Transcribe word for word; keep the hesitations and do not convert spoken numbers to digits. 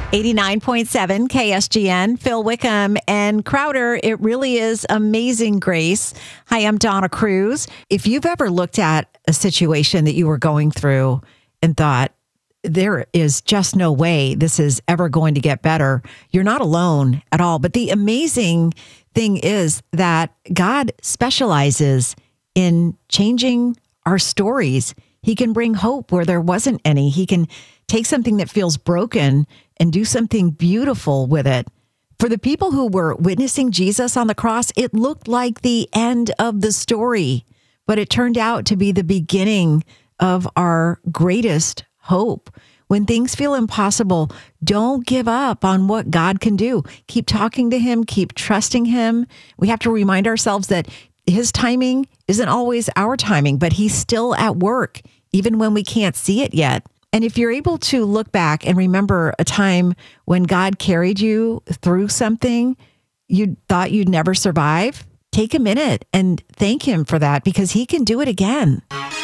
eighty-nine point seven K S G N, Phil Wickham and Crowder. It really is Amazing Grace. Hi, I'm Donna Cruz. If you've ever looked at a situation that you were going through and thought, there is just no way this is ever going to get better, you're not alone at all. But the amazing thing is that God specializes in changing our stories. He can bring hope where there wasn't any. He can take something that feels broken and do something beautiful with it. For the people who were witnessing Jesus on the cross, it looked like the end of the story, but it turned out to be the beginning of our greatest hope. When things feel impossible, don't give up on what God can do. Keep talking to him, keep trusting him. We have to remind ourselves that his timing isn't always our timing, but he's still at work, even when we can't see it yet. And if you're able to look back and remember a time when God carried you through something you thought you'd never survive, take a minute and thank him for that, because he can do it again.